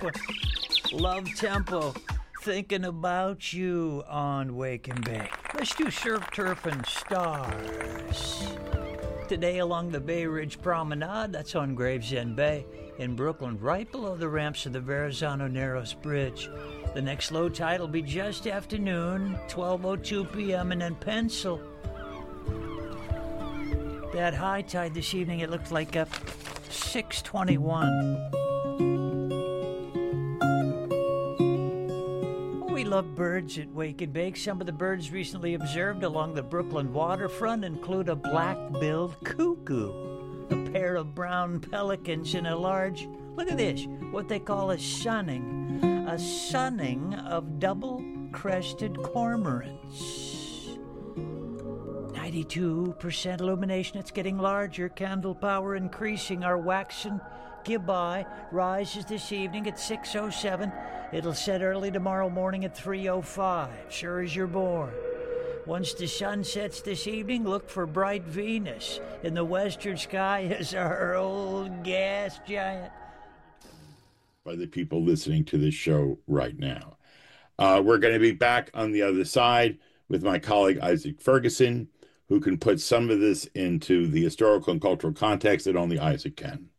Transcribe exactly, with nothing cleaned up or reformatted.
one. Love Tempo. Thinking about you on Wake and Bake. Let's do Surf, Turf, and Stars. Today along the Bay Ridge Promenade, that's on Gravesend Bay, in Brooklyn, right below the ramps of the Verrazano Narrows Bridge. The next low tide will be just after noon, twelve oh two p.m., and then pencil. That high tide this evening, it looked like a six twenty-one. We love birds at Wake and Bake. Some of the birds recently observed along the Brooklyn waterfront include a black-billed cuckoo, a pair of brown pelicans, and a large, look at this, what they call a sunning, a sunning of double-crested cormorants. ninety-two percent illumination, it's getting larger, candle power increasing. Our waxen Gibai rises this evening at six oh seven. It'll set early tomorrow morning at three oh five, sure as you're born. Once the sun sets this evening, look for bright Venus in the western sky as our old gas giant. By the people listening to this show right now. Uh, we're going to be back on the other side with my colleague Isaac Ferguson, who can put some of this into the historical and cultural context that only Isaac can.